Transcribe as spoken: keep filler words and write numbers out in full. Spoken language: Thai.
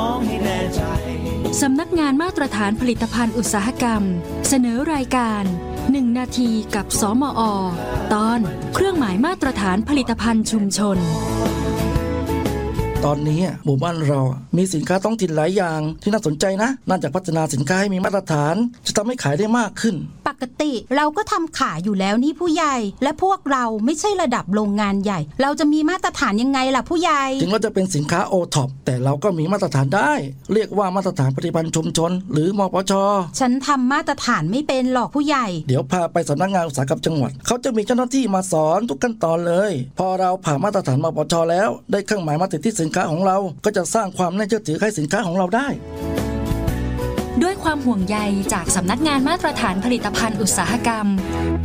องให้แน่ใจสำนักงานมาตรฐานผลิตภัณฑ์อุตสาหกรรมเสนอรายการหนึ่งนาทีกับสมอ.ตอนเครื่องหมายมาตรฐานผลิตภัณฑ์ชุมชนตอนนี้หมู่บ้านเรามีสินค้าท้องถิ่นหลายอย่างที่น่าสนใจนะน่าจะพัฒนาสินค้าให้มีมาตรฐานจะทำให้ขายได้มากขึ้นปกติเราก็ทำขายอยู่แล้วนี่ผู้ใหญ่และพวกเราไม่ใช่ระดับโรงงานใหญ่เราจะมีมาตรฐานยังไงล่ะผู้ใหญ่ถึงเราจะเป็นสินค้า โอ ท็อป แต่เราก็มีมาตรฐานได้เรียกว่ามาตรฐานผลิตภัณฑ์ชุมชนหรือมปช. ฉันทำมาตรฐานไม่เป็นหรอกผู้ใหญ่เดี๋ยวพาไปสำนักงานอุตสาหกรรมจังหวัดเขาจะมีเจ้าหน้าที่มาสอนทุกขั้นตอนเลยพอเราผ่านมาตรฐานมปช.แล้วได้เครื่องหมายมาติดที่สินค้าของเราก็จะสร้างความน่าเชื่อถือให้สินค้าของเราได้ด้วยความห่วงใยจากสำนักงานมาตรฐานผลิตภัณฑ์อุตสาหกรรม